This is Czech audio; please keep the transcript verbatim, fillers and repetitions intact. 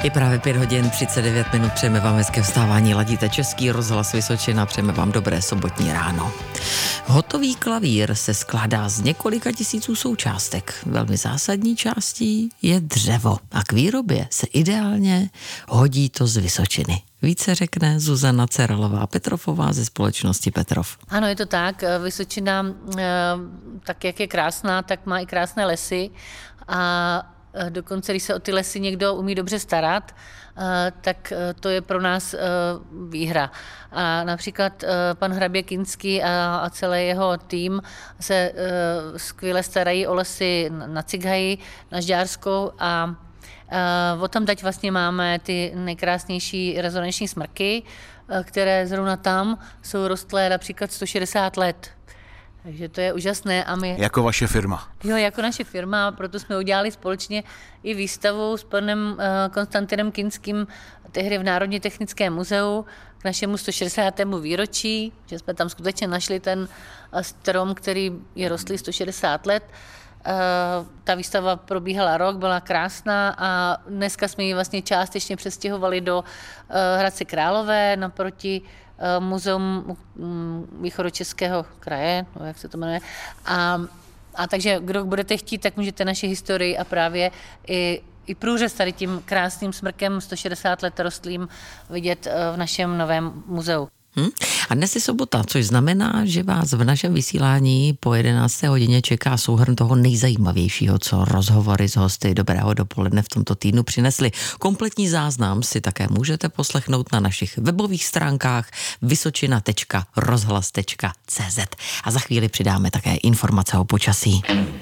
Je právě pět hodin třicet devět minut, přejeme vám hezké vstávání, ladíte Český rozhlas Vysočina, přejeme vám dobré sobotní ráno. Hotový klavír se skládá z několika tisíců součástek. Velmi zásadní částí je dřevo a k výrobě se ideálně hodí to z Vysočiny. Více řekne Zuzana Ceralová-Petrofová ze společnosti Petrov. Ano, je to tak. Vysočina, tak jak je krásná, tak má i krásné lesy a dokonce, když se o ty lesy někdo umí dobře starat, tak to je pro nás výhra. A například pan hrabě Kinský a celý jeho tým se skvěle starají o lesy na Cighaji, na Žďárskou a o tam teď vlastně máme ty nejkrásnější rezonanční smrky, které zrovna tam jsou rostlé například sto šedesát let. Takže to je úžasné. A my... Jako vaše firma. Jo, jako naše firma, proto jsme udělali společně i výstavu s panem Konstantinem Kinským tehdy v Národně technickém muzeu k našemu sto šedesátému výročí, že jsme tam skutečně našli ten strom, který je rostlý sto šedesát let. Ta výstava probíhala rok, byla krásná a dneska jsme ji vlastně částečně přestěhovali do Hradce Králové naproti muzeum Východočeského kraje, no jak se to jmenuje. A, a takže kdo budete chtít, tak můžete naši historii a právě i, i průřez tady tím krásným smrkem sto šedesát let rostlým vidět v našem novém muzeu. Hmm. A dnes je sobota, což znamená, že vás v našem vysílání po jedenácté hodině čeká souhrn toho nejzajímavějšího, co rozhovory s hosty Dobrého dopoledne v tomto týdnu přinesli. Kompletní záznam si také můžete poslechnout na našich webových stránkách vysočina tečka rozhlas tečka cé zet. A za chvíli přidáme také informace o počasí.